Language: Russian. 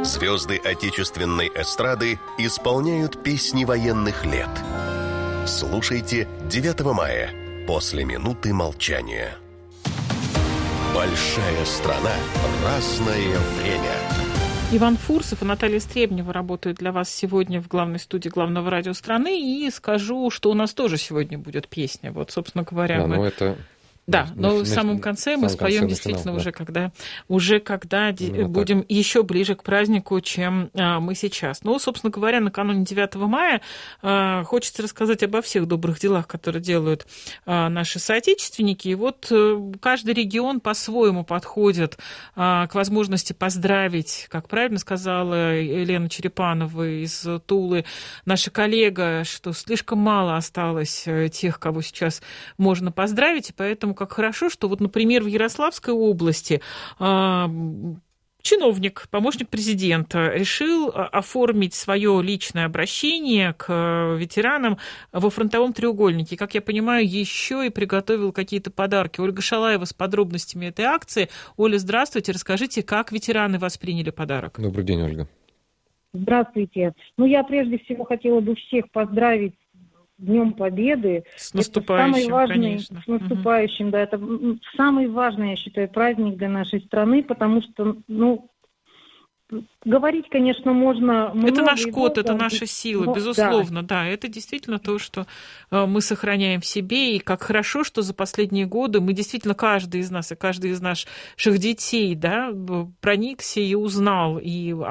Звезды отечественной эстрады исполняют песни военных лет. Слушайте 9 мая после минуты молчания. Большая страна, разное время. Иван Фурсов и Наталья Стребнева работают для вас сегодня в главной студии Главного радио страны. И скажу, что у нас тоже сегодня будет песня. Вот, собственно говоря, да, это... Да, но в самом конце мы споем действительно уже когда будем еще ближе к празднику, чем мы сейчас. Ну, собственно говоря, накануне 9 мая хочется рассказать обо всех добрых делах, которые делают наши соотечественники. И вот каждый регион по-своему подходит к возможности поздравить, как правильно сказала Елена Черепанова из Тулы, наша коллега, что слишком мало осталось тех, кого сейчас можно поздравить, и поэтому как хорошо, что вот, например, в Ярославской области чиновник, помощник президента, решил оформить свое личное обращение к ветеранам во фронтовом треугольнике. Как я понимаю, еще и приготовил какие-то подарки. Ольга Шалаева с подробностями этой акции. Оля, здравствуйте. Расскажите, как ветераны восприняли подарок? Добрый день, Ольга. Здравствуйте. Я прежде всего хотела бы всех поздравить Днем Победы. С наступающим, конечно. С наступающим, да. Это самый важный, я считаю, праздник для нашей страны, потому что, говорить, конечно, можно много. Это наш код, это наша сила, безусловно, да. Это действительно то, что мы сохраняем в себе, и как хорошо, что за последние годы мы действительно, каждый из нас и каждый из наших детей, да, проникся и узнал и